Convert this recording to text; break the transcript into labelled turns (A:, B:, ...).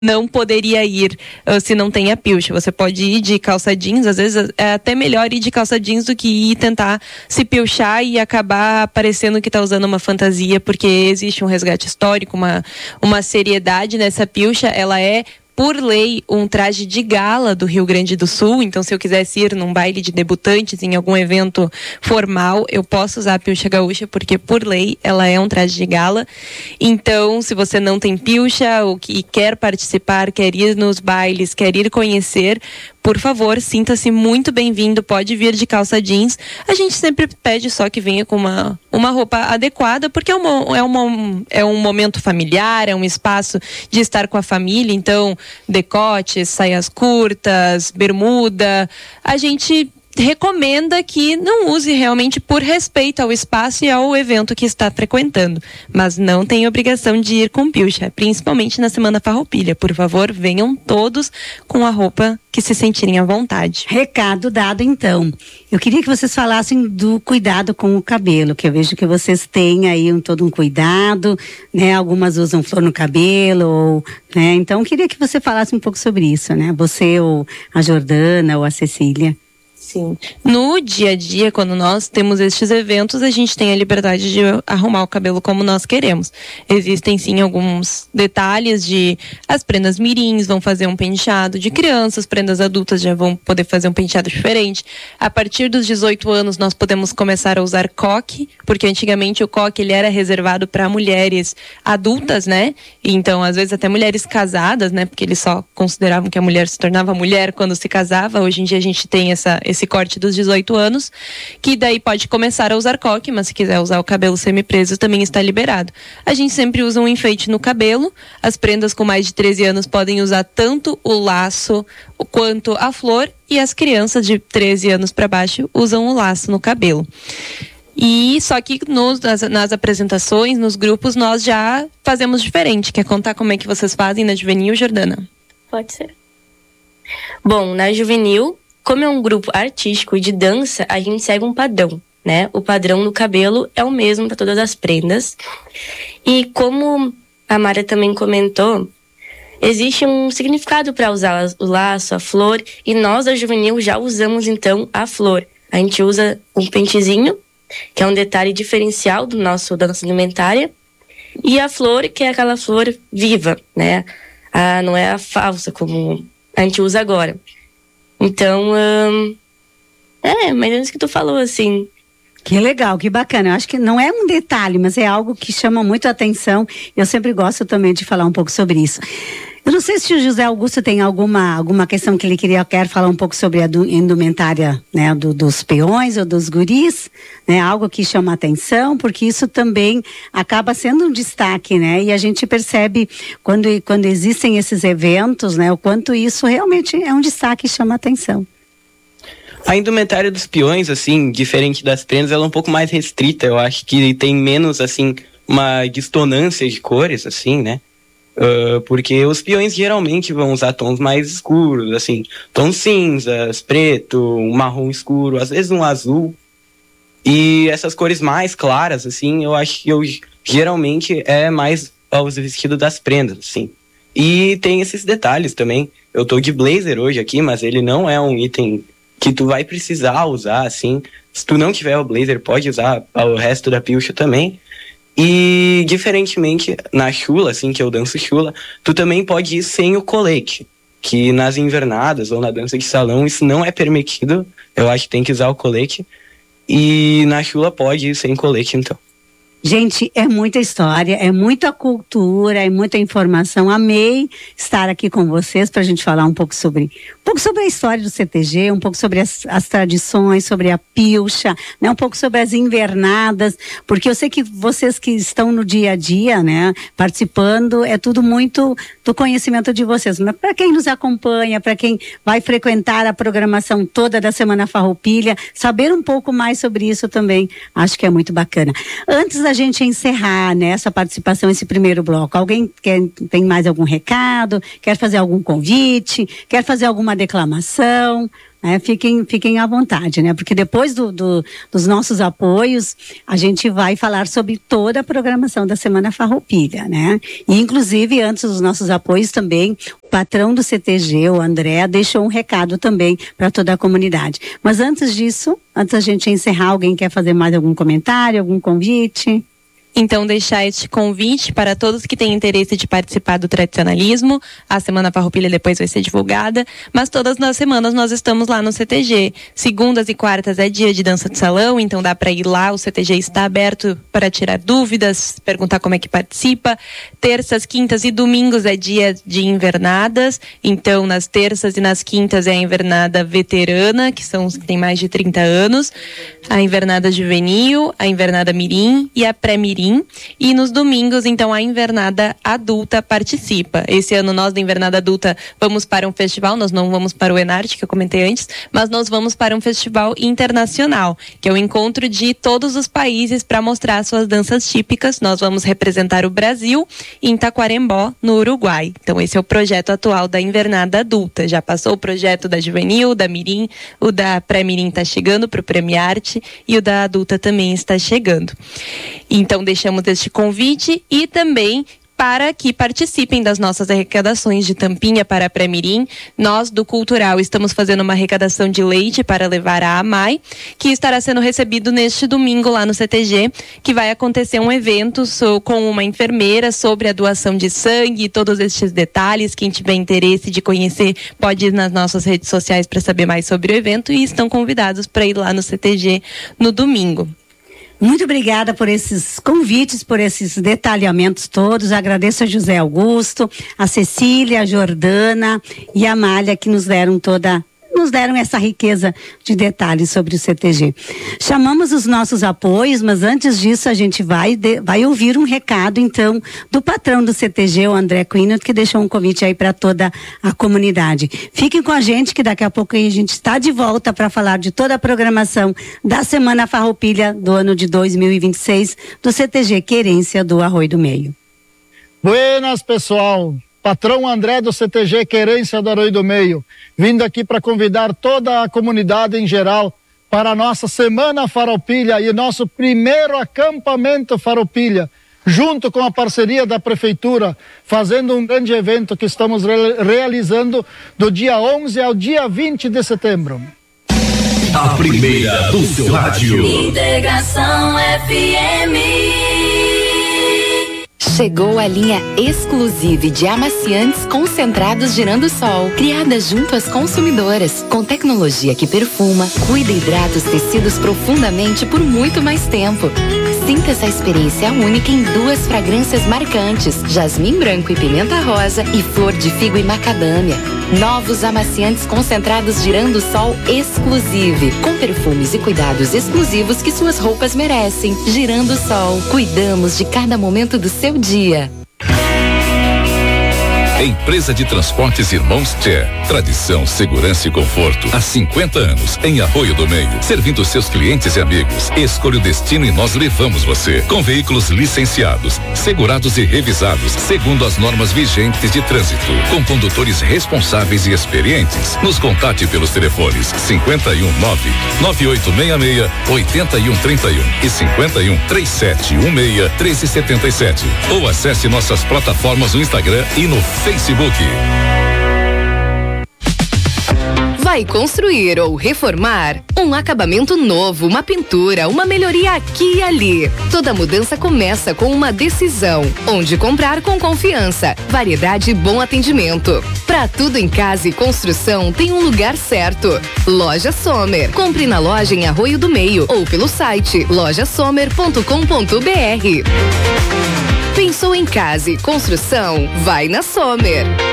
A: não poderia ir se não tem a pilcha. Você pode ir de calça jeans, às vezes é até melhor ir de calça jeans do que ir tentar se pilchar e acabar parecendo que está usando uma fantasia, porque existe um resgate histórico, uma seriedade nessa pilcha. Ela é, por lei, um traje de gala do Rio Grande do Sul. Então, se eu quisesse ir num baile de debutantes, em algum evento formal, eu posso usar a pilcha gaúcha, porque, por lei, ela é um traje de gala. Então, se você não tem pilcha ou que quer participar, quer ir nos bailes, quer ir conhecer, por favor, sinta-se muito bem-vindo, pode vir de calça jeans. A gente sempre pede só que venha com uma roupa adequada, porque é um momento familiar, é um espaço de estar com a família. Então, decotes, saias curtas, bermuda, a gente recomenda que não use realmente por respeito ao espaço e ao evento que está frequentando, mas não tem obrigação de ir com pilcha, principalmente na Semana Farroupilha. Por favor, venham todos com a roupa que se sentirem à vontade.
B: Recado dado, então. Eu queria que vocês falassem do cuidado com o cabelo, que eu vejo que vocês têm aí todo um cuidado, né? Algumas usam flor no cabelo, né? Então, eu queria que você falasse um pouco sobre isso, né? Você ou a Jordana ou a Cecília.
A: Sim. No dia a dia, quando nós temos estes eventos, a gente tem a liberdade de arrumar o cabelo como nós queremos. Existem, sim, alguns detalhes de as prendas mirins vão fazer um penteado de crianças, prendas adultas já vão poder fazer um penteado diferente. A partir dos 18 anos, nós podemos começar a usar coque, porque antigamente o coque ele era reservado para mulheres adultas, né? Então, às vezes até mulheres casadas, né? Porque eles só consideravam que a mulher se tornava mulher quando se casava. Hoje em dia a gente tem esse corte dos 18 anos, que daí pode começar a usar coque, mas se quiser usar o cabelo semi-preso também está liberado. A gente sempre usa um enfeite no cabelo. As prendas com mais de 13 anos podem usar tanto o laço quanto a flor, e as crianças de 13 anos para baixo usam o laço no cabelo. E só que nas apresentações, nos grupos, nós já fazemos diferente. Quer contar como é que vocês fazem na Juvenil, Jordana?
C: Pode ser. Bom, na Juvenil, como é um grupo artístico e de dança, a gente segue um padrão, né? O padrão no cabelo é o mesmo para todas as prendas. E como a Mara também comentou, existe um significado para usar o laço, a flor, e nós da Juvenil já usamos então a flor. A gente usa um pentezinho, que é um detalhe diferencial da nossa indumentária, e a flor, que é aquela flor viva, né? Não é a falsa, como a gente usa agora. Então, mais ou menos o que tu falou, assim.
B: Que legal, que bacana. Eu acho que não é um detalhe, mas é algo que chama muito a atenção. Eu sempre gosto também de falar um pouco sobre isso. Eu não sei se o José Augusto tem alguma questão que ele quer falar um pouco sobre a indumentária, né, dos peões ou dos guris, né, algo que chama a atenção, porque isso também acaba sendo um destaque, né, e a gente percebe quando existem esses eventos, né, o quanto isso realmente é um destaque e chama a atenção.
D: A indumentária dos peões, assim, diferente das prendas, ela é um pouco mais restrita. Eu acho que tem menos, assim, uma dissonância de cores, assim, né? Porque os peões geralmente vão usar tons mais escuros, assim, tons cinzas, preto, um marrom escuro, às vezes um azul. E essas cores mais claras, assim, eu acho que geralmente é mais aos vestidos das prendas, assim. E tem esses detalhes também. Eu tô de blazer hoje aqui, mas ele não é um item que tu vai precisar usar, assim. Se tu não tiver o blazer, pode usar o resto da pilcha também. E, diferentemente, na chula, assim, que eu danço chula, tu também pode ir sem o colete. Que nas invernadas ou na dança de salão, isso não é permitido. Eu acho que tem que usar o colete. E na chula pode ir sem colete, então.
B: Gente, é muita história, é muita cultura, é muita informação. Amei estar aqui com vocês para a gente falar um pouco sobre a história do CTG, um pouco sobre as tradições, sobre a pilcha, né? Um pouco sobre as invernadas, porque eu sei que vocês que estão no dia a dia, né, participando, é tudo muito do conhecimento de vocês. Mas para quem nos acompanha, para quem vai frequentar a programação toda da Semana Farroupilha, saber um pouco mais sobre isso também, acho que é muito bacana. Antes da gente encerrar, né, essa participação, esse primeiro bloco, alguém tem mais algum recado? Quer fazer algum convite? Quer fazer alguma declamação? né? Fiquem à vontade, né? Porque depois dos nossos apoios, a gente vai falar sobre toda a programação da Semana Farroupilha, né? E, inclusive, antes dos nossos apoios também, o patrão do CTG, o André, deixou um recado também para toda a comunidade. Mas antes disso, antes da gente encerrar, alguém quer fazer mais algum comentário, algum convite?
A: Então, deixar este convite para todos que têm interesse de participar do tradicionalismo. A Semana Farroupilha depois vai ser divulgada, mas todas as semanas nós estamos lá no CTG. Segundas e quartas é dia de dança de salão, então dá para ir lá, o CTG está aberto para tirar dúvidas, perguntar como é que participa. Terças, quintas e domingos é dia de invernadas, então nas terças e nas quintas é a invernada veterana, que são os que têm mais de 30 anos, a invernada juvenil, a invernada mirim e a pré-mirim. E nos domingos, então, a invernada adulta participa. Esse ano nós da invernada adulta vamos para um festival, nós não vamos para o Enarte, que eu comentei antes, mas nós vamos para um festival internacional, que é o encontro de todos os países para mostrar suas danças típicas. Nós vamos representar o Brasil em Taquarembó, no Uruguai. Então esse é o projeto atual da invernada adulta. Já passou o projeto da juvenil, da mirim, o da pré-mirim está chegando para o Premiarte e o da adulta também está chegando. Então deixamos este convite e também para que participem das nossas arrecadações de tampinha para a pré-mirim. Nós, do Cultural, estamos fazendo uma arrecadação de leite para levar à AMAI, que estará sendo recebido neste domingo lá no CTG, que vai acontecer um evento com uma enfermeira sobre a doação de sangue e todos estes detalhes. Quem tiver interesse de conhecer pode ir nas nossas redes sociais para saber mais sobre o evento e estão convidados para ir lá no CTG no domingo.
B: Muito obrigada por esses convites, por esses detalhamentos todos. Agradeço a José Augusto, a Cecília, a Jordana e a Malha que nos deram essa riqueza de detalhes sobre o CTG. Chamamos os nossos apoios, mas antes disso a gente vai ouvir um recado, então, do patrão do CTG, o André Quinot, que deixou um convite aí para toda a comunidade. Fiquem com a gente, que daqui a pouco a gente está de volta para falar de toda a programação da Semana Farroupilha do ano de 2026 do CTG Querência do Arroio do Meio.
E: Buenas, pessoal. Patrão André do CTG Querência do Arroio do Meio, vindo aqui para convidar toda a comunidade em geral para a nossa Semana Farroupilha e nosso primeiro acampamento Farroupilha, junto com a parceria da Prefeitura, fazendo um grande evento que estamos realizando do dia 11 ao dia 20 de setembro.
F: A primeira do seu rádio.
G: Integração FM.
H: Chegou a linha exclusiva de amaciantes concentrados Girando Sol, criada junto às consumidoras, com tecnologia que perfuma, cuida e hidrata os tecidos profundamente por muito mais tempo. Sinta essa experiência única em 2 fragrâncias marcantes, jasmim branco e pimenta rosa e flor de figo e macadâmia. Novos amaciantes concentrados Girando Sol Exclusive, com perfumes e cuidados exclusivos que suas roupas merecem. Girando Sol, cuidamos de cada momento do seu dia.
F: Empresa de Transportes Irmãos Tchê. Tradição, segurança e conforto. Há 50 anos, em Arroio do Meio. Servindo seus clientes e amigos. Escolha o destino e nós levamos você. Com veículos licenciados, segurados e revisados, segundo as normas vigentes de trânsito. Com condutores responsáveis e experientes. Nos contate pelos telefones 519-9866-8131 e 513716-1377. Ou acesse nossas plataformas no Instagram e no Facebook.
H: Vai construir ou reformar? Um acabamento novo, uma pintura, uma melhoria aqui e ali. Toda mudança começa com uma decisão. Onde comprar com confiança, variedade e bom atendimento. Pra tudo em casa e construção tem um lugar certo. Loja Sommer. Compre na loja em Arroio do Meio ou pelo site lojasommer.com.br. Pensou em casa e construção? Vai na Sommer.